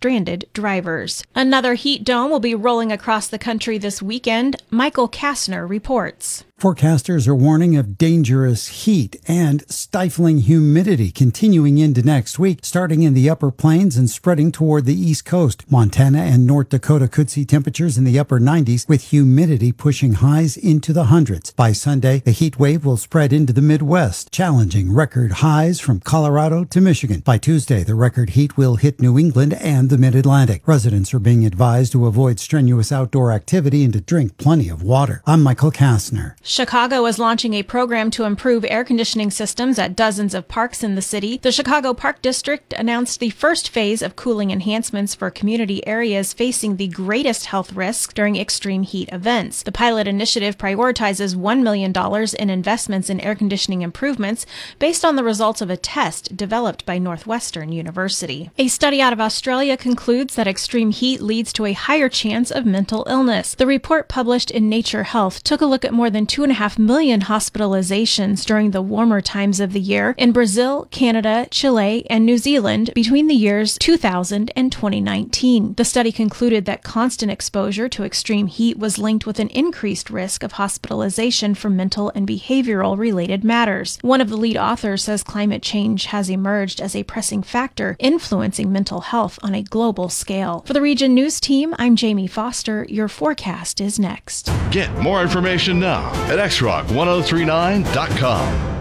stranded drivers. Another heat dome will be rolling across the country this weekend. Michael Kastner reports. Forecasters are warning of dangerous heat and stifling humidity continuing into next week, starting in the upper plains and spreading toward the east coast. Montana and North Dakota could see temperatures in the upper 90s, with humidity pushing highs into the hundreds. By Sunday, the heat wave will spread into the Midwest, challenging record highs from Colorado to Michigan. By Tuesday, the record heat will hit New England and the Mid-Atlantic. Residents are being advised to avoid strenuous outdoor activity and to drink plenty of water. I'm Michael Kastner. Chicago is launching a program to improve air conditioning systems at dozens of parks in the city. The Chicago Park District announced the first phase of cooling enhancements for community areas facing the greatest health risks during extreme heat events. The pilot initiative prioritizes $1 million in investments in air conditioning improvements based on the results of a test developed by Northwestern University. A study out of Australia concludes that extreme heat leads to a higher chance of mental illness. The report, published in Nature Health, took a look at more than 2.5 million hospitalizations during the warmer times of the year in Brazil, Canada, Chile, and New Zealand between the years 2000 and 2019. The study concluded that constant exposure to extreme heat was linked with an increased risk of hospitalization for mental and behavioral related matters. One of the lead authors says climate change has emerged as a pressing factor influencing mental health on a global scale. For the Region News Team, I'm Jamie Foster. Your forecast is next. Get more information now at xrock1039.com.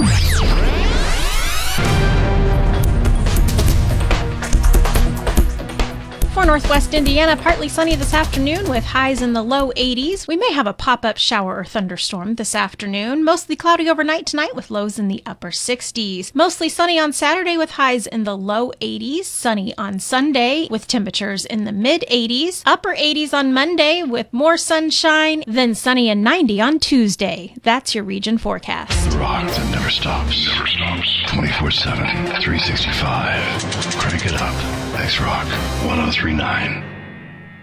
For Northwest Indiana, partly sunny this afternoon with highs in the low 80s. We may have a pop-up shower or thunderstorm this afternoon. Mostly cloudy overnight tonight with lows in the upper 60s. Mostly sunny on Saturday with highs in the low 80s. Sunny on Sunday with temperatures in the mid 80s. Upper 80s on Monday with more sunshine. Then sunny and 90 on Tuesday. That's your region forecast. The rock that never stops. 24/7, 365. Crank it up. X-Rock 1039.